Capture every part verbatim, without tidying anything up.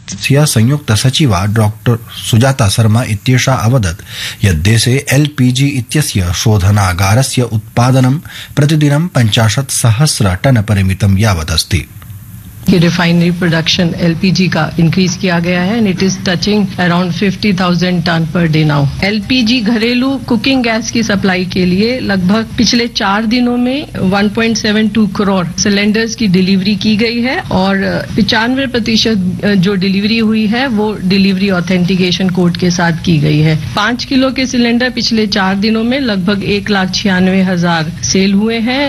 मन्त्रालयस्य संयुक्त सचिवा डॉक्टर सुजाता शर्मा इत्येषा अवदत् यत् देशे एलपीजी इत्यस्य शोधनागारस्य उत्पादनं प्रतिदिनं पञ्चाशत् सहस्र टन परिमितं यावत् अस्ति। कि रिफाइनरी प्रोडक्शन एलपीजी का इंक्रीज किया गया है and it is touching around fifty thousand ton per day now. LPG घरेलू कुकिंग गैस की सप्लाई के लिए लगभग पिछले चार दिनों में one point seven to crore cylinders की डिलीवरी की गई है और पचानवे प्रतिशत जो डिलीवरी हुई है वो डिलीवरी ऑथेंटिकेशन कोड के साथ की गई है। पांच किलो के सिलेंडर पिछले चार दिनों में लगभग एक लाख छियानवे हजार सेल हुए हैं।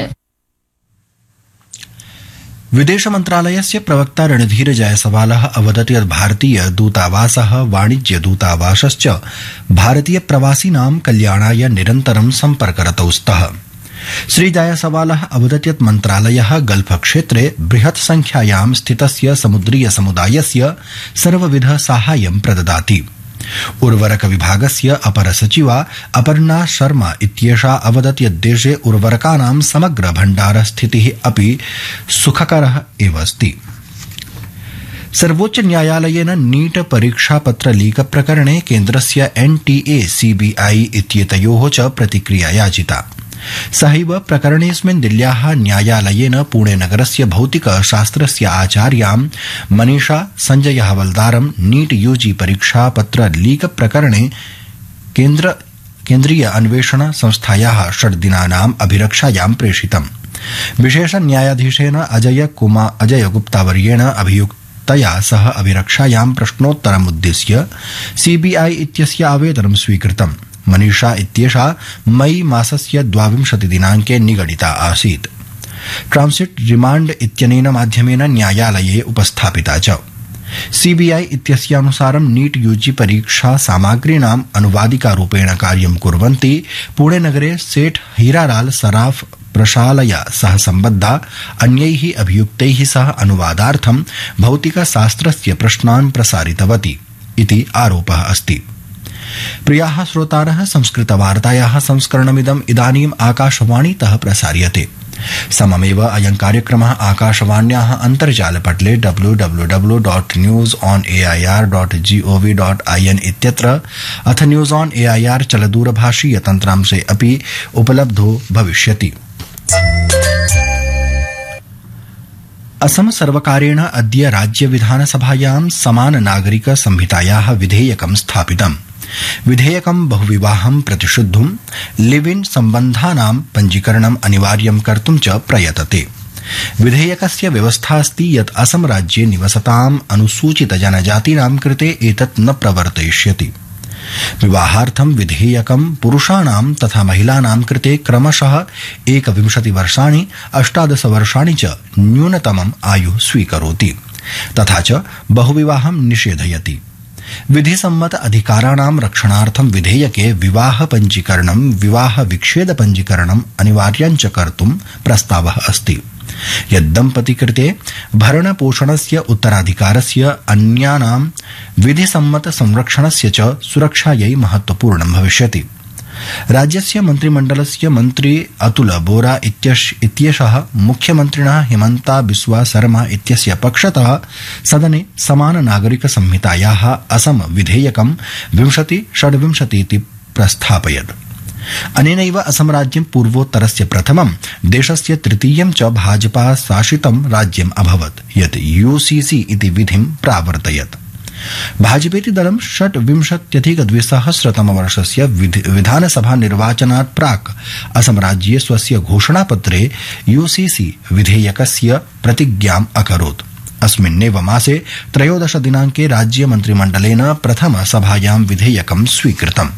विदेश मन्त्रालयस्य प्रवक्ता रणधीर जायसवालः अवदत् यत् भारतीय दूतावासः वाणिज्य दूतावासश्च भारतीय प्रवासिनां कल्याणाय निरन्तरं सम्पर्करतौ स्तः। श्री जायसवालः अवदत् यत् मन्त्रालयः गल्फ क्षेत्रे बृहत् संख्यायां स्थितस्य समुद्रीय समुदायस्य सर्वविध साहाय्यं प्रददाति। उर्वरक विभागस्य अपर सचिवा अपर्णा शर्मा इत्येषा अवदत् यत् देशे उर्वरकानां समग्र भण्डार स्थितिः अपि सुखकरः एव अस्ति। सर्वोच्च न्यायालयेन नीट परीक्षापत्र लीक प्रकरणे केन्द्रस्य एनटीए सीबीआई इत्येतयोः च प्रतिक्रिया याचिता। सहैव प्रकरणेऽस्मिन् दिल्ल्याः न्यायालयेन पुणे नगरस्य भौतिक शास्त्रस्य आचार्यां Manisha Sanjay हवलदारं NEET UG परीक्षापत्र leak प्रकरणे केन्द्र केन्द्रीय अन्वेषण संस्थायाः षड्दिनानाम् अभिरक्षायां प्रेषितम्। विशेष न्यायाधीशेन अजय कुमार अजय गुप्तावर्येण अभियुक्तया सह अभिरक्षायां प्रश्नोत्तरमुद्दिश्य सीबीआई इत्यस्य आवेदनं स्वीकृतम्। मनीषा इत्येषा मई मासस्य द्वाविंशति दिनाङ्के निगडिता आसीत्। ट्रांसिट रिमांड इत्यनेन माध्यमेन न्यायालये उपस्थापिता च। सीबीआई इत्यस्यानुसारं नीट यूजी परीक्षा सामग्रीणाम् अनुवादिकारूपेण कार्यं कुर्वन्ती पुणे नगरे सेठ हीरालाल सराफ प्रशालया सह सम्बद्धा अन्यैः अभियुक्तैः सह अनुवादार्थं भौतिकशास्त्रस्य प्रश्नान् प्रसारितवती इति आरोपः अस्ति। प्रियाः श्रोतारः, संस्कृतवार्तायाः संस्करणमिदम् इदानीम् आकाशवाणीतः प्रसार्यते। सममेव अयं कार्यक्रमः आकाशवाण्याः अन्तर्जालपटले W W W dot news on A I R dot gov dot I N इत्यत्र अथ news on A I R चलदूरभाषीय तन्त्रांशे अपि उपलब्धो भविष्यति। असम सर्वकारेण अद्य राज्य विधानसभायां समान नागरिक संहितायाः विधेयकं स्थापितम्। विधेयकं बहुविवाहं प्रतिषिद्धुं लिव इन सम्बन्धानां पञ्जीकरणम् अनिवार्यं कर्तुं च प्रयतते। विधेयकस्य व्यवस्था अस्ति यत् असम राज्ये निवसताम् अनुसूचित जनजातीनां कृते एतत् न प्रवर्तयिष्यति। विवाहार्थं विधेयकं पुरुषाणां तथा महिलानां कृते क्रमशः एकविंशति वर्षाणि अष्टादश वर्षाणि च न्यूनतमम् आयुः स्वीकरोति तथा च बहुविवाहं निषेधयति। विधिसम्मत अधिकाराणां रक्षणार्थं विधेयके विवाह पञ्जीकरणं विवाह विच्छेद पञ्जीकरणम् अनिवार्यं च कर्तुं प्रस्तावः अस्ति। यद्दम्पति कृते भरण पोषणस्य उत्तराधिकारस्य अन्यानां विधिसम्मत संरक्षणस्य च सुरक्षायै महत्वपूर्णं भविष्यति। राज्यस्य मन्त्रिमण्डलस्य मन्त्री अतुल बोरा इत्येषः मुख्यमन्त्रिणः हिमन्ता बिस्वा शर्मा इत्यस्य पक्षतः सदने समान नागरिक संहितायाः असम विधेयकं विंशति षड्विंशतीति प्रस्थापयत्। अनेनैव असम राज्यं पूर्वोत्तरस्य प्रथमं देशस्य तृतीयं च भाजपा शासितं राज्यम् अभवत् यत् यूसीसी इति विधिं प्रावर्तयत्। भाजपेति दलं षड्विंशत्यधिक द्विसहस्रतमवर्षस्य विधानसभा निर्वाचनात् प्राक् असम राज्ये स्वस्य घोषणापत्रे यूसीसी विधेयकस्य प्रतिज्ञाम् अकरोत्। अस्मिन्नेव मासे त्रयोदश दिनाङ्के राज्य मन्त्रिमण्डलेन प्रथम सभायां विधेयकं स्वीकृतम्।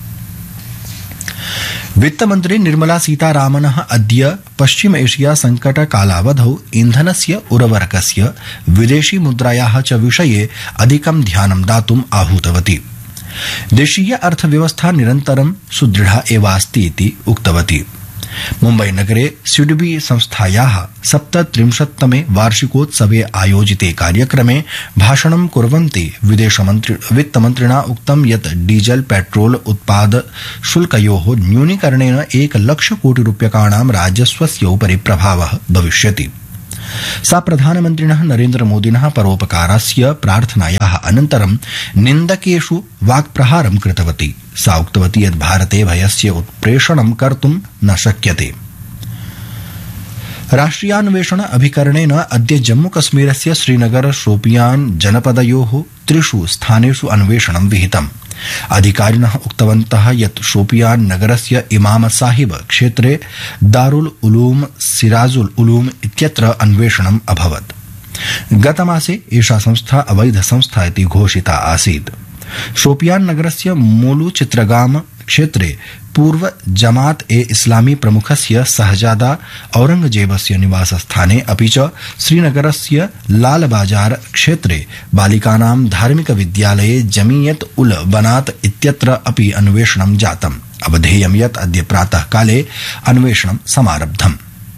वित्तमन्त्री निर्मला सीतारामनः अद्य पश्चिम एशिया संकट कालावधौ ईंधनस्य उर्वरकस्य विदेशी मुद्रायाः च विषये अधिकं ध्यानं दातुम् आहूतवती। देशीय अर्थव्यवस्था निरन्तरं सुदृढा एवास्ति इति उक्तवती। मुम्बई नगरे सिडबी संस्थायाः सप्तत्रिंशत्तमे वार्षिकोत्सवे आयोजिते कार्यक्रमे भाषणं कुर्वन्ती विदेशमन्त्री वित्तमन्त्रिणा उक्तं यत् डीजल पेट्रोल उत्पाद शुल्कयोः न्यूनीकरणेन एक लक्ष कोटि रूप्यकाणां राजस्वस्य उपरि प्रभावः भविष्यति। सा प्रधानमन्त्रिणः नरेन्द्रमोदिनः परोपकारस्य प्रार्थनायाः अनन्तरं निन्दकेषु वाक्प्रहारं कृतवती। सा उक्तवती यत् भारते भयस्य उत्प्रेषणं कर्तुं न शक्यते। राष्ट्रियान्वेषण अभिकरणेन अद्य जम्मूकश्मीरस्य श्रीनगर शोपियान जनपदयोः त्रिषु स्थानेषु अन्वेषणं विहितम्। अधिकारिणः उक्तवन्तः यत् शोपियान नगरस्य इमाम साहिब क्षेत्रे दारुल उलूम सिराजुल उलूम इत्यत्र अन्वेषणम् अभवत्। गतमासे एषा संस्था अवैध संस्था इति घोषिता आसीत्। शोपियान नगरस्य मोलू चित्रगाम क्षेत्रे पूर्व जमात ए इस्लामी प्रमुखस्य सहजादा औरंगजेबस्य निवासस्थाने अपि च श्रीनगरस्य लालबाजार क्षेत्रे बालिकानां धार्मिक विद्यालये जमीयत उल बनात इत्यत्र अपि अन्वेषणं जातम्। अवधेयं यत् अद्य प्रातः काले अन्वेषणं समारब्धम्।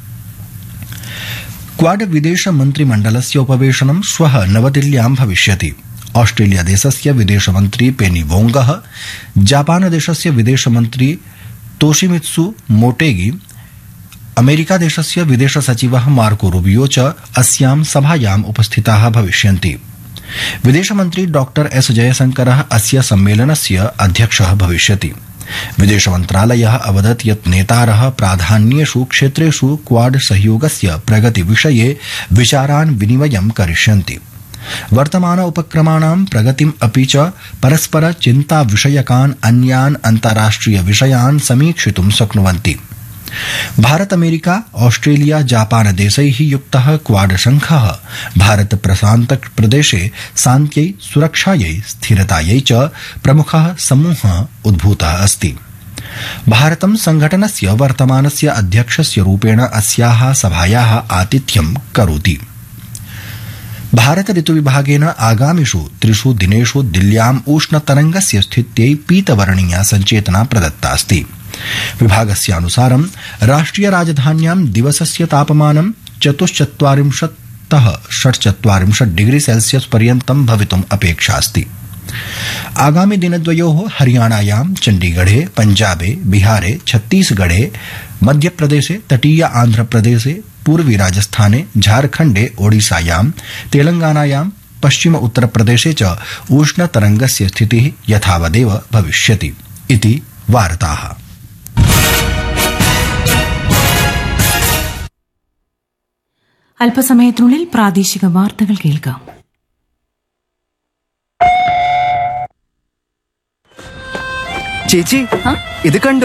क्वाड विदेश मन्त्रिमण्डलस्य उपवेशनं श्वः नवदिल्ल्यां भविष्यति। ऑस्ट्रेलिया देशस्य विदेशमन्त्री पेनी वोंगः, जापान देशस्य विदेशमन्त्री तोशिमित्सु मोटेगी, अमेरिका देशस्य विदेश सचिवः मार्को रूबियो च अस्यां सभायाम् उपस्थिताः भविष्यन्ति। विदेशमन्त्री डॉक्टर एस जयशंकरः अस्य सम्मेलनस्य अध्यक्षः भविष्यति। विदेशमन्त्रालयः अवदत् यत् नेतारः प्राधान्येषु क्षेत्रेषु क्वाड सहयोगस्य प्रगतिविषये विचारान् विनिमयं करिष्यन्ति। वर्तमान उपक्रमाणां प्रगतिम् अपि च परस्पर चिन्ता विषयकान् अन्यान् अन्ताराष्ट्रिय विषयान् समीक्षितुं शक्नुवन्ति। भारत अमेरिका ऑस्ट्रेलिया जापान देशैः युक्तः क्वाड संघः भारत प्रशान्त प्रदेशे शान्त्यै सुरक्षायै स्थिरतायै च प्रमुखः समूहः उद्भूतः अस्ति। भारतं संघटनस्य वर्तमानस्य अध्यक्षस्य रूपेण अस्याः सभायाः आतिथ्यं करोति। भारत ऋतुविभागेन आगामिषु त्रिषु दिनेषु दिल्ल्याम् उष्णतरंगस्य स्थित्यै पीतवर्णीया सञ्चेतना प्रदत्तास्ति। विभागस्यानुसारं राष्ट्रिय राजधान्यां दिवसस्य तापमानं चतुश्चत्वारिंशत्तः षट्चत्वारिंशत् डिग्री सेल्सियस पर्यन्तं भवितुम् अपेक्षास्ति। आगामि दिनद्वयोः हरियाणायां चण्डीगढ़े, पञ्जाबे, बिहारे, छत्तीसगढ़े, मध्यप्रदेशे, तटीय आन्ध्रप्रदेशे, पूर्वी राजस्थाने, झारखण्डे, ओडिशायां, तेलंगानायां, पश्चिम उत्तरप्रदेशे च उष्णतरंगस्य स्थितिः यथावदेव भविष्यति इति वार्ताः। അല്പസമയത്തിനുള്ളിൽ പ്രാദേശിക വാർത്തകൾ കേൾക്കാം. ചേച്ചി ഇത് കണ്ടോ?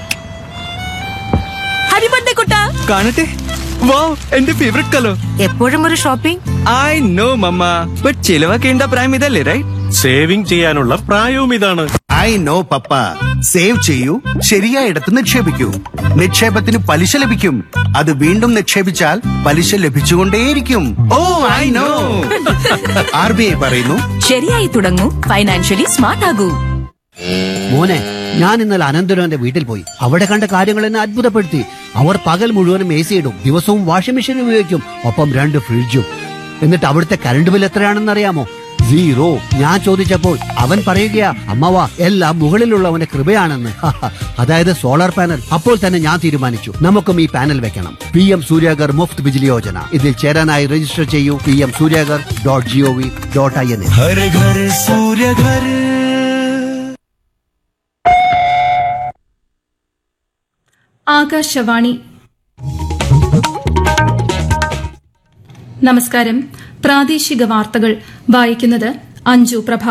ഹാപ്പി ബർത്ത്ഡേ കുട്ടാ. കാണട്ടെ. വാവ്, എന്റെ ഫേവറേറ്റ് കളർ. എപ്പോഴും ഒരു shopping. I know mama, but ചിലവാക്കേണ്ട പ്രായം ഇതല്ലേ, റൈറ്റ്? സേവിംഗ് ചെയ്യാനുള്ള പ്രായവും ഇതാണ്. I know papa. സേവ് ചെയ്യൂ, ശരിയായിടത്ത് നിക്ഷേപിക്കൂ. നിക്ഷേപത്തിന് പലിശ ലഭിക്കും. അത് വീണ്ടും നിക്ഷേപിച്ചാൽ പലിശ ലഭിച്ചുകൊണ്ടേയിരിക്കും. ഓ I know. R B I പറയുന്നു, ശരിയായി തുടങ്ങൂ, ഫൈനാൻഷ്യലി സ്മാർട്ട് ആകൂ. മോനെ, ഞാൻ ഇന്നലെ അനന്തരവന്റെ വീട്ടിൽ പോയി. അവിടെ കണ്ട കാര്യങ്ങൾ എന്നെ അത്ഭുതപ്പെടുത്തി. അവർ പകൽ മുഴുവനും എ സി ഇടും, ദിവസവും വാഷിംഗ് മെഷീൻ ഉപയോഗിക്കും, ഒപ്പം രണ്ട് ഫ്രിഡ്ജും. എന്നിട്ട് അവിടുത്തെ കറണ്ട് ബിൽ എത്രയാണെന്ന് അറിയാമോ? സീറോ. ഞാൻ ചോദിച്ചപ്പോൾ അവൻ പറയുകയാ, അമ്മവാ, എല്ലാം മുകളിലുള്ളവന്റെ കൃപയാണെന്ന്. അതായത് സോളാർ പാനൽ. അപ്പോൾ തന്നെ ഞാൻ തീരുമാനിച്ചു, നമുക്കും ഈ പാനൽ വെക്കണം. P M Suryaghar Muft Bijli Yojana. ഇതിൽ ചേരാനായി രജിസ്റ്റർ ചെയ്യൂ. P M Suryaghar dot G O V dot I N. Akashvani. നമസ്കാരം. പ്രാദേശിക വാർത്തകൾ വായിക്കുന്നത് അഞ്ജു പ്രഭ.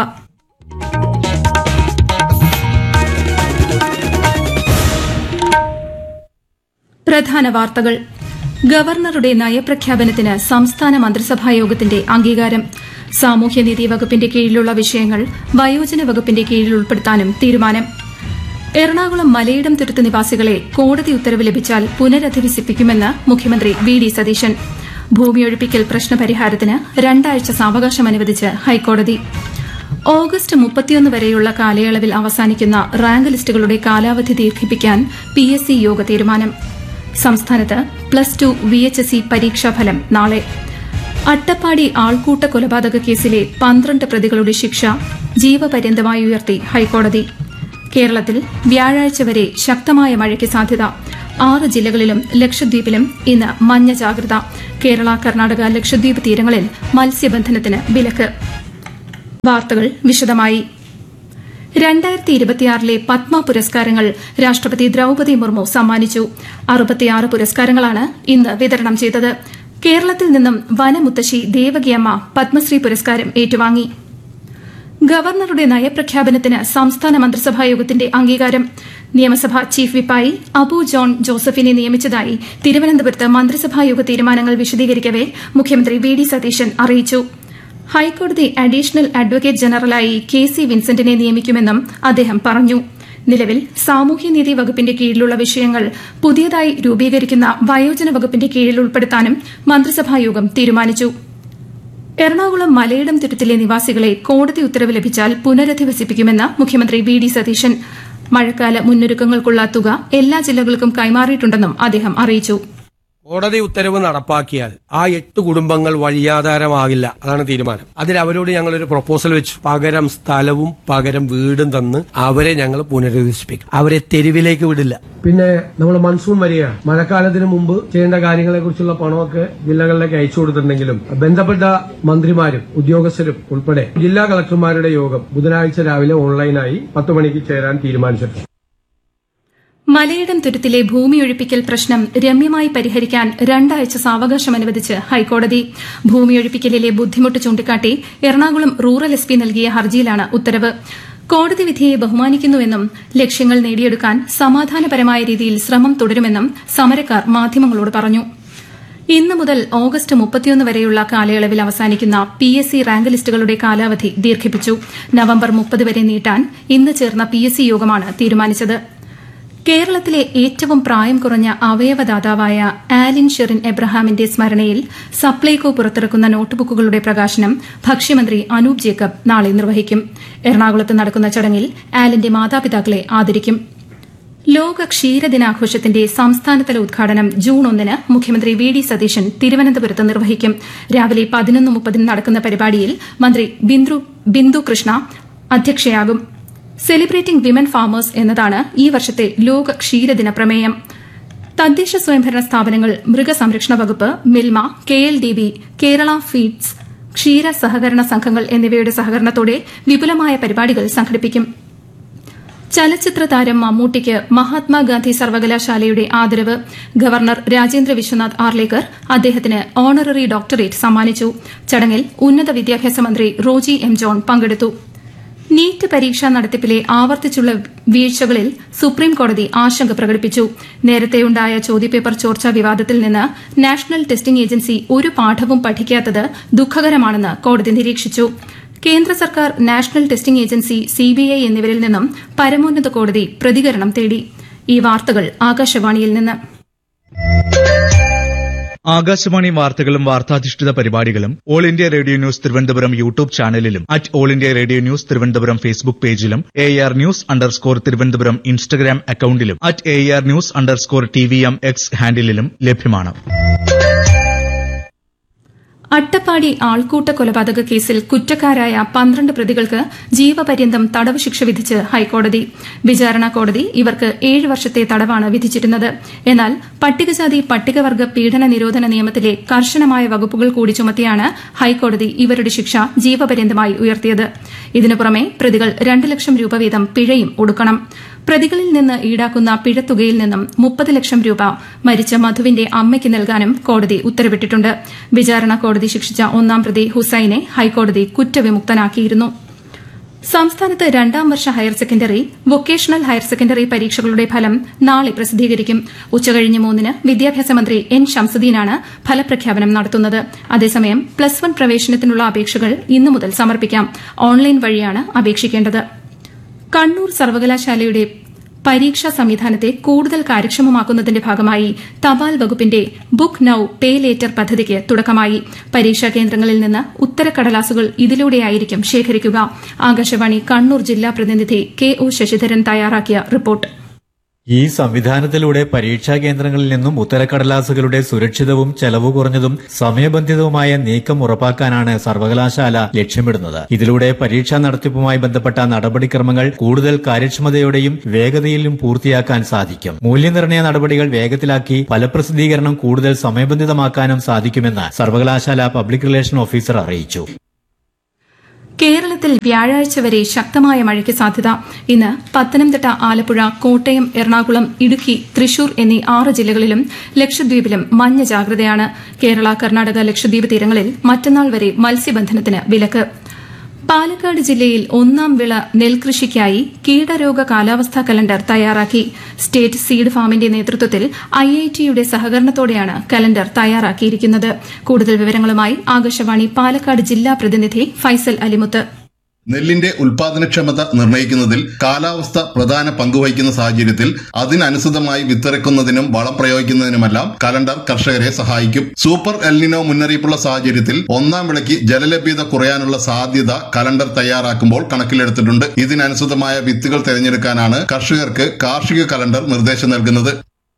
പ്രധാന വാർത്തകൾ. ഗവർണറുടെ നയപ്രഖ്യാപനത്തിന് സംസ്ഥാന മന്ത്രിസഭായോഗത്തിന്റെ അംഗീകാരം. സാമൂഹ്യനീതി വകുപ്പിന്റെ കീഴിലുള്ള വിഷയങ്ങൾ വയോജന വകുപ്പിന്റെ കീഴിൽ ഉൾപ്പെടുത്താനും തീരുമാനം. എറണാകുളം മലയിടം തുരുത്ത് നിവാസികളെ കോടതി ഉത്തരവ് ലഭിച്ചാൽ പുനരധിവസിപ്പിക്കുമെന്ന് മുഖ്യമന്ത്രി വി ഡി സതീശൻ. ഭൂമിയൊഴിപ്പിക്കൽ പ്രശ്നപരിഹാരത്തിന് രണ്ടാഴ്ച സാവകാശം അനുവദിച്ച് ഹൈക്കോടതി. ഓഗസ്റ്റ് മുപ്പത്തിയൊന്ന് വരെയുള്ള കാലയളവിൽ അവസാനിക്കുന്ന റാങ്ക് ലിസ്റ്റുകളുടെ കാലാവധി ദീർഘിപ്പിക്കാൻ പി എസ് സി യോഗ തീരുമാനം. സംസ്ഥാനത്ത് plus two V H S E പരീക്ഷാഫലം നാളെ. അട്ടപ്പാടി ആൾക്കൂട്ട കൊലപാതക കേസിലെ പന്ത്രണ്ട് പ്രതികളുടെ ശിക്ഷ ജീവപര്യന്തമായി ഉയർത്തി ഹൈക്കോടതി. കേരളത്തിൽ വ്യാഴാഴ്ച വരെ ശക്തമായ മഴയ്ക്ക് സാധ്യത. ആറ് ജില്ലകളിലും ലക്ഷദ്വീപിലും ഇന്ന് മഞ്ഞ ജാഗ്രത. കേരള, കർണാടക, ലക്ഷദ്വീപ് തീരങ്ങളിൽ മത്സ്യബന്ധനത്തിന് വിലക്ക്. വാർത്തകൾ വിശദമായി. രണ്ടായിരത്തി ഇരുപത്തിയാറിലെ പത്മ പുരസ്കാരങ്ങൾ രാഷ്ട്രപതി ദ്രൌപദി മുർമു സമ്മാനിച്ചു. അറുപത്തിയാറ് പുരസ്കാരങ്ങളാണ് ഇന്ന് വിതരണം ചെയ്തത്. കേരളത്തിൽ നിന്നും വനമുത്തശ്ശി ദേവകിയമ്മ പത്മശ്രീ പുരസ്കാരം ഏറ്റുവാങ്ങി. ഗവർണറുടെ നയപ്രഖ്യാപനത്തിന് സംസ്ഥാന മന്ത്രിസഭായോഗത്തിന്റെ അംഗീകാരം. നിയമസഭാ ചീഫ് വിപ്പായി അബു ജോൺ ജോസഫിനെ നിയമിച്ചതായി തിരുവനന്തപുരത്ത് മന്ത്രിസഭായോഗ തീരുമാനങ്ങൾ വിശദീകരിക്കവെ മുഖ്യമന്ത്രി വി ഡി സതീശൻ അറിയിച്ചു. ഹൈക്കോടതി അഡീഷണൽ അഡ്വക്കേറ്റ് ജനറലായി കെ സി വിൻസെന്റിനെ നിയമിക്കുമെന്നും അദ്ദേഹം പറഞ്ഞു. നിലവിൽ സാമൂഹ്യനീതി വകുപ്പിന്റെ കീഴിലുള്ള വിഷയങ്ങൾ പുതിയതായി രൂപീകരിക്കുന്ന വയോജന വകുപ്പിന്റെ കീഴിൽ ഉൾപ്പെടുത്താനും മന്ത്രിസഭായോഗം തീരുമാനിച്ചു. എറണാകുളം മലയിടം തുരുത്തിലെ നിവാസികളെ കോടതി ഉത്തരവ് ലഭിച്ചാൽ പുനരധിവസിപ്പിക്കുമെന്ന് മുഖ്യമന്ത്രി വി ഡി സതീശൻ. മഴക്കാല മുന്നൊരുക്കങ്ങൾക്കുള്ള തുക എല്ലാ ജില്ലകൾക്കും കൈമാറിയിട്ടുണ്ടെന്നും അദ്ദേഹം അറിയിച്ചു. കോടതി ഉത്തരവ് നടപ്പാക്കിയാൽ ആ എട്ട് കുടുംബങ്ങൾ വഴിയാധാരമാകില്ല. അതാണ് തീരുമാനം. അതിൽ അവരോട് ഞങ്ങളൊരു പ്രൊപ്പോസൽ വെച്ചു. പകരം സ്ഥലവും പകരം വീടും തന്ന് അവരെ ഞങ്ങൾ പുനരധിവസിപ്പിക്കും. അവരെ തെരുവിലേക്ക് വിടില്ല. പിന്നെ നമ്മൾ മൺസൂൺ വരികയാണ്. മഴക്കാലത്തിന് മുമ്പ് ചെയ്യേണ്ട കാര്യങ്ങളെ കുറിച്ചുള്ള പണമൊക്കെ ജില്ലകളിലേക്ക് അയച്ചു കൊടുത്തിട്ടുണ്ടെങ്കിലും ബന്ധപ്പെട്ട മന്ത്രിമാരും ഉദ്യോഗസ്ഥരും ഉൾപ്പെടെ ജില്ലാ കളക്ടർമാരുടെ യോഗം ബുധനാഴ്ച രാവിലെ ഓൺലൈനായി പത്ത് മണിക്ക് ചേരാൻ തീരുമാനിച്ചിട്ടുണ്ട്. മലയിടം തുരുത്തിലെ ഭൂമിയൊഴിപ്പിക്കൽ പ്രശ്നം രമ്യമായി പരിഹരിക്കാൻ രണ്ടാഴ്ച സാവകാശം അനുവദിച്ച് ഹൈക്കോടതി. ഭൂമിയൊഴിപ്പിക്കലിലെ ബുദ്ധിമുട്ട് ചൂണ്ടിക്കാട്ടി എറണാകുളം റൂറൽ എസ് പി നൽകിയ ഹർജിയിലാണ് ഉത്തരവ്. കോടതി വിധിയെ ബഹുമാനിക്കുന്നുവെന്നും ലക്ഷ്യങ്ങൾ നേടിയെടുക്കാൻ സമാധാനപരമായ രീതിയിൽ ശ്രമം തുടരുമെന്നും സമരക്കാർ മാധ്യമങ്ങളോട് പറഞ്ഞു. ഇന്ന് മുതൽ ഓഗസ്റ്റ് മുപ്പത്തിയൊന്ന് വരെയുള്ള കാലയളവിൽ അവസാനിക്കുന്ന പി എസ് സി റാങ്ക് ലിസ്റ്റുകളുടെ കാലാവധി ദീർഘിപ്പിച്ചു. നവംബർ മുപ്പത് വരെ നീട്ടാൻ ഇന്ന് ചേർന്ന പി എസ് സി യോഗമാണ് തീരുമാനിച്ചത്. കേരളത്തിലെ ഏറ്റവും പ്രായം കുറഞ്ഞ അവയവദാതാവായ ആലിൻ ഷെറിൻ എബ്രഹാമിന്റെ സ്മരണയിൽ സപ്ലൈകോ പുറത്തിറക്കുന്ന നോട്ട്ബുക്കുകളുടെ പ്രകാശനം ഭക്ഷ്യമന്ത്രി അനൂപ് ജേക്കബ് നാളെ നിർവഹിക്കും. എറണാകുളത്ത് നടക്കുന്ന ചടങ്ങിൽ ആലിന്റെ മാതാപിതാക്കളെ ആദരിക്കും. ലോക ക്ഷീരദിനാഘോഷത്തിന്റെ സംസ്ഥാനതല ഉദ്ഘാടനം ജൂൺ ഒന്നിന് മുഖ്യമന്ത്രി വി ഡി സതീശൻ തിരുവനന്തപുരത്ത് നിർവഹിക്കും. രാവിലെ പതിനൊന്ന് മുപ്പതിന് നടക്കുന്ന പരിപാടിയിൽ മന്ത്രി Bindu Krishna അധ്യക്ഷയാകും. Celebrating women farmers എന്നതാണ് ഈ വർഷത്തെ ലോക ക്ഷീരദിന പ്രമേയം. തദ്ദേശ സ്വയംഭരണ സ്ഥാപനങ്ങൾ, മൃഗസംരക്ഷണ വകുപ്പ്, Milma, K L D B, Kerala feeds, ക്ഷീര സഹകരണ സംഘങ്ങൾ എന്നിവയുടെ സഹകരണത്തോടെ വിപുലമായ പരിപാടികൾ സംഘടിപ്പിക്കും. ചലച്ചിത്ര താരം മമ്മൂട്ടിക്ക് മഹാത്മാഗാന്ധി സർവകലാശാലയുടെ ആദരവ്. ഗവർണർ രാജേന്ദ്ര വിശ്വനാഥ് ആർലേക്കർ അദ്ദേഹത്തിന് ഓണററി ഡോക്ടറേറ്റ് സമ്മാനിച്ചു. ചടങ്ങിൽ ഉന്നത വിദ്യാഭ്യാസ മന്ത്രി റോജി എം ജോൺ പങ്കെടുത്തു. നീറ്റ് പരീക്ഷാ നടത്തിപ്പിലെ ആവർത്തിച്ചുള്ള വീഴ്ചകളിൽ സുപ്രീംകോടതി ആശങ്ക പ്രകടിപ്പിച്ചു. നേരത്തെയുണ്ടായ ചോദ്യപേപ്പർ ചോർച്ചാ വിവാദത്തിൽ നിന്ന് നാഷണൽ ടെസ്റ്റിംഗ് ഏജൻസി ഒരു പാഠവും പഠിക്കാത്തത് ദുഃഖകരമാണെന്ന് കോടതി നിരീക്ഷിച്ചു. കേന്ദ്ര സർക്കാർ, നാഷണൽ ടെസ്റ്റിംഗ് ഏജൻസി, സിബിഐ എന്നിവരിൽ നിന്നും പരമോന്നത കോടതി പ്രതികരണം തേടി. ഈ വാർത്തകൾ ആകാശവാണിയിൽ നിന്ന്. ആകാശവാണി വാർത്തകളും വാർത്താധിഷ്ഠിത പരിപാടികളും all India radio news Thiruvananthapuram YouTube ചാനലിലും at all India radio news Thiruvananthapuram Facebook പേജിലും A R news underscore Thiruvananthapuram Instagram അക്കൌണ്ടിലും at A R news underscore T V M X ഹാൻഡിലും ലഭ്യമാണ്. അട്ടപ്പാടി ആൾക്കൂട്ട കൊലപാതക കേസിൽ കുറ്റക്കാരായ പന്ത്രണ്ട് പ്രതികൾക്ക് ജീവപര്യന്തം തടവ് ശിക്ഷ വിധിച്ച് ഹൈക്കോടതി. വിചാരണ കോടതി ഇവർക്ക് ഏഴ് വർഷത്തെ തടവാണ് വിധിച്ചിരുന്നത്. എന്നാൽ പട്ടികജാതി പട്ടികവർഗ പീഡന നിരോധന നിയമത്തിലെ കർശനമായ വകുപ്പുകൾ കൂടി ചുമത്തിയാണ് ഹൈക്കോടതി ഇവരുടെ ശിക്ഷ ജീവപര്യന്തമായി ഉയർത്തിയത്. ഇതിനു പുറമെ പ്രതികൾ രണ്ട് ലക്ഷം രൂപ വീതം പിഴയും ഒടുക്കണം. പ്രതികളിൽ നിന്ന് ഈടാക്കുന്ന പിഴത്തുകയിൽ നിന്നും മുപ്പത് ലക്ഷം രൂപ മരിച്ച മധുവിന്റെ അമ്മയ്ക്ക് നൽകാനും കോടതി ഉത്തരവിട്ടിട്ടുണ്ട്. വിചാരണ കോടതി ശിക്ഷിച്ച ഒന്നാം പ്രതി ഹുസൈനെ ഹൈക്കോടതി കുറ്റവിമുക്തനാക്കിയിരുന്നു. സംസ്ഥാനത്ത് രണ്ടാം വർഷ higher secondary, vocational higher secondary പരീക്ഷകളുടെ ഫലം നാളെ പ്രസിദ്ധീകരിക്കും. ഉച്ചകഴിഞ്ഞ് മൂന്നിന് വിദ്യാഭ്യാസ മന്ത്രി എൻ ശംസുദ്ദീനാണ് ഫലപ്രഖ്യാപനം നടത്തുന്നത്. അതേസമയം പ്ലസ് വൺ പ്രവേശനത്തിനുള്ള അപേക്ഷകൾ ഇന്നു മുതൽ സമർപ്പിക്കാം. ഓൺലൈൻ വഴിയാണ് അപേക്ഷിക്കേണ്ടത്. കണ്ണൂർ സർവകലാശാലയുടെ പരീക്ഷാ സംവിധാനത്തെ കൂടുതൽ കാര്യക്ഷമമാക്കുന്നതിന്റെ ഭാഗമായി തപാൽ വകുപ്പിന്റെ ബുക്ക് നൌ പേ ലേറ്റർ പദ്ധതിക്ക് തുടക്കമായി. പരീക്ഷാ കേന്ദ്രങ്ങളിൽ നിന്ന് ഉത്തരക്കടലാസുകൾ ഇതിലൂടെയായിരിക്കും ശേഖരിക്കുക. ആകാശവാണി കണ്ണൂർ ജില്ലാ പ്രതിനിധി കെ ഒ ശശിധരൻ തയ്യാറാക്കിയ റിപ്പോർട്ട്. ഈ സംവിധാനത്തിലൂടെ പരീക്ഷാ കേന്ദ്രങ്ങളിൽ നിന്നും ഉത്തരക്കടലാസുകളുടെ സുരക്ഷിതവും ചെലവ് കുറഞ്ഞതും സമയബന്ധിതവുമായ നീക്കം ഉറപ്പാക്കാനാണ് സർവകലാശാല ലക്ഷ്യമിടുന്നത്. ഇതിലൂടെ പരീക്ഷാ നടത്തിപ്പുമായി ബന്ധപ്പെട്ട നടപടിക്രമങ്ങൾ കൂടുതൽ കാര്യക്ഷമതയോടെയും വേഗതയിലും പൂർത്തിയാക്കാൻ സാധിക്കും. മൂല്യനിർണ്ണയ നടപടികൾ വേഗത്തിലാക്കി ഫലപ്രസിദ്ധീകരണം കൂടുതൽ സമയബന്ധിതമാക്കാനും സാധിക്കുമെന്ന് സർവകലാശാല പബ്ലിക് റിലേഷൻ ഓഫീസർ അറിയിച്ചു. കേരളത്തിൽ വ്യാഴാഴ്ച വരെ ശക്തമായ മഴയ്ക്ക് സാധ്യത. ഇന്ന് പത്തനംതിട്ട, ആലപ്പുഴ, കോട്ടയം, എറണാകുളം, ഇടുക്കി, തൃശൂർ എന്നീ ആറ് ജില്ലകളിലും ലക്ഷദ്വീപിലും മഞ്ഞ ജാഗ്രതയാണ്. കേരള, കർണാടക, ലക്ഷദ്വീപ് തീരങ്ങളിൽ മറ്റന്നാൾ വരെ മത്സ്യബന്ധനത്തിന് വിലക്ക്. പാലക്കാട് ജില്ലയിൽ ഒന്നാം വിള നെൽകൃഷിക്കായി കീടരോഗ കാലാവസ്ഥാ കലണ്ടർ തയ്യാറാക്കി. സ്റ്റേറ്റ് സീഡ് ഫാമിന്റെ നേതൃത്വത്തിൽ ഐ ഐ ടിയുടെ സഹകരണത്തോടെയാണ് കലണ്ടർ തയ്യാറാക്കിയിരിക്കുന്നത്. കൂടുതൽ വിവരങ്ങളുമായി ആകാശവാണി പാലക്കാട് ജില്ലാ പ്രതിനിധി ഫൈസൽ അലിമുത്ത്. നെല്ലിന്റെ ഉൽപാദനക്ഷമത നിർണ്ണയിക്കുന്നതിൽ കാലാവസ്ഥ പ്രധാന പങ്കുവഹിക്കുന്ന സാഹചര്യത്തിൽ അതിനനുസൃതമായി വിത്തിറക്കുന്നതിനും വളം പ്രയോഗിക്കുന്നതിനുമെല്ലാം കലണ്ടർ കർഷകരെ സഹായിക്കും. സൂപ്പർ എൽനിനോ മുന്നറിയിപ്പുള്ള സാഹചര്യത്തിൽ ഒന്നാം വിളയ്ക്ക് ജലലഭ്യത കുറയാനുള്ള സാധ്യത കലണ്ടർ തയ്യാറാക്കുമ്പോൾ കണക്കിലെടുത്തിട്ടുണ്ട്. ഇതിനനുസൃതമായ വിത്തുകൾ തിരഞ്ഞെടുക്കാനാണ് കർഷകർക്ക് കാർഷിക കലണ്ടർ നിർദ്ദേശം നൽകുന്നത്.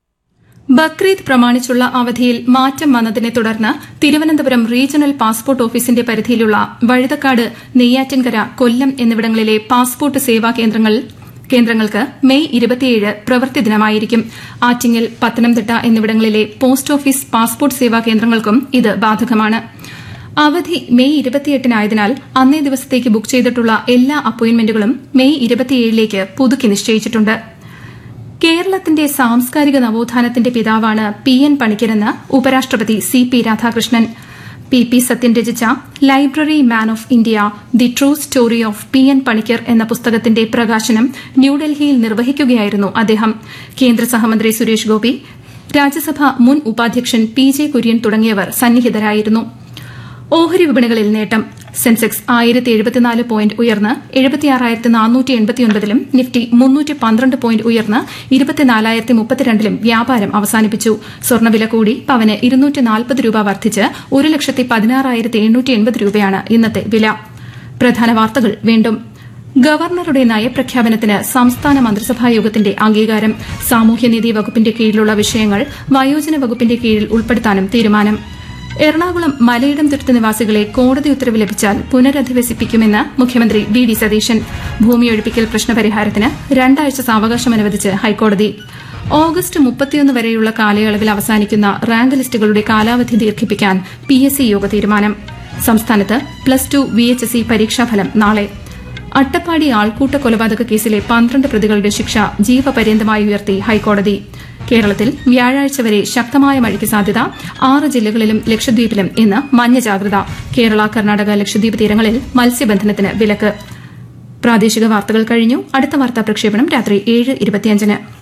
ബക്രീദ് പ്രമാണിച്ചുള്ള അവധിയിൽ മാറ്റം വന്നതിനെ തുടർന്ന് തിരുവനന്തപുരം റീജിയണൽ പാസ്പോർട്ട് ഓഫീസിന്റെ പരിധിയിലുള്ള വഴുതക്കാട്, നെയ്യാറ്റിൻകര, കൊല്ലം എന്നിവിടങ്ങളിലെ പാസ്പോർട്ട് സേവാ കേന്ദ്രങ്ങൾ കേന്ദ്രങ്ങൾക്ക് മെയ് ഇരുപത്തിയേഴ് പ്രവൃത്തി ദിനമായിരിക്കും. ആറ്റിങ്ങൽ, പത്തനംതിട്ട എന്നിവിടങ്ങളിലെ പോസ്റ്റ് ഓഫീസ് പാസ്പോർട്ട് സേവാ കേന്ദ്രങ്ങൾക്കും ഇത് ബാധകമാണ്. അവധി മെയ് ഇരുപത്തിയെട്ടിനായതിനാൽ അന്നേ ദിവസത്തേക്ക് ബുക്ക് ചെയ്തിട്ടുള്ള എല്ലാ അപ്പോയിന്റ്മെന്റുകളും മെയ് ഇരുപത്തിയേഴിലേക്ക് പുതുക്കി നിശ്ചയിച്ചിട്ടുണ്ട്. കേരളത്തിന്റെ സാംസ്കാരിക നവോത്ഥാനത്തിന്റെ പിതാവാണ് പി എൻ പണിക്കരെന്ന് ഉപരാഷ്ട്രപതി C P Radhakrishnan. P P Sathyan രചിച്ച library man of India the true story of P N Panicker എന്ന പുസ്തകത്തിന്റെ പ്രകാശനം ന്യൂഡൽഹിയിൽ നിർവഹിക്കുകയായിരുന്നു അദ്ദേഹം. കേന്ദ്ര സഹമന്ത്രി സുരേഷ് ഗോപി, രാജ്യസഭ മുൻ ഉപാധ്യക്ഷൻ പി ജെ കുര്യൻ തുടങ്ങിയവർ സന്നിഹിതരായിരുന്നു. ഓഹരി വിപണികളിൽ നേട്ടം. സെൻസെക്സ് ആയിരത്തി എഴുപത്തിനാല് പോയിന്റ് ഉയർന്ന് എഴുപത്തിയാറായിരത്തി നാനൂറ്റി എൺപത്തിയൊൻപതിലും നിഫ്റ്റി മുന്നൂറ്റി പന്ത്രണ്ട് പോയിന്റ് ഉയർന്ന് ഇരുപത്തിനാലായിരത്തി മുപ്പത്തിരണ്ടിലും വ്യാപാരം അവസാനിപ്പിച്ചു. സ്വർണ്ണവില കൂടി പവന് ഇരുന്നൂറ്റി നാൽപ്പത് രൂപ വർദ്ധിച്ച് ഒരു ലക്ഷത്തി പതിനാറായിരത്തി എണ്ണൂറ്റി എൺപത് രൂപയാണ് ഇന്നത്തെ വില. പ്രധാന വാർത്തകൾ വീണ്ടും. ഗവർണറുടെ നയപ്രഖ്യാപനത്തിന് സംസ്ഥാന മന്ത്രിസഭാ യോഗത്തിന്റെ അംഗീകാരം. സാമൂഹ്യനീതി വകുപ്പിന്റെ കീഴിലുള്ള വിഷയങ്ങൾ വയോജന വകുപ്പിന്റെ കീഴിൽ ഉൾപ്പെടുത്താനും തീരുമാനം. എറണാകുളം മലയിടം തുരുത്ത് നിവാസികളെ കോടതി ഉത്തരവ് ലഭിച്ചാൽ പുനരധിവസിപ്പിക്കുമെന്ന് മുഖ്യമന്ത്രി വി ഡി സതീശൻ. ഭൂമിയൊഴിപ്പിക്കൽ പ്രശ്നപരിഹാരത്തിന് രണ്ടാഴ്ച സാവകാശം അനുവദിച്ച് ഹൈക്കോടതി. ഓഗസ്റ്റ് മുപ്പത്തിയൊന്ന് വരെയുള്ള കാലയളവിൽ അവസാനിക്കുന്ന റാങ്ക് ലിസ്റ്റുകളുടെ കാലാവധി ദീർഘിപ്പിക്കാൻ പി എസ് സി യോഗ തീരുമാനം. സംസ്ഥാനത്ത് plus two V H S E പരീക്ഷാഫലം നാളെ. അട്ടപ്പാടി ആൾക്കൂട്ട കൊലപാതക കേസിലെ പന്ത്രണ്ട് പ്രതികളുടെ ശിക്ഷ ജീവപര്യന്തമായി ഉയർത്തി ഹൈക്കോടതി. കേരളത്തിൽ വ്യാഴാഴ്ച വരെ ശക്തമായ മഴയ്ക്ക് സാധ്യത. ആറ് ജില്ലകളിലും ലക്ഷദ്വീപിലും ഇന്ന് മഞ്ഞ ജാഗ്രത. കേരള, കർണാടക, ലക്ഷദ്വീപ് തീരങ്ങളിൽ മത്സ്യബന്ധനത്തിന് വിലക്ക്. പ്രാദേശിക വാർത്തകൾ കഴിഞ്ഞു. അടുത്ത വാർത്താ പ്രക്ഷേപണം രാത്രി ഏഴ് ഇരുപത്തിയഞ്ചിന്.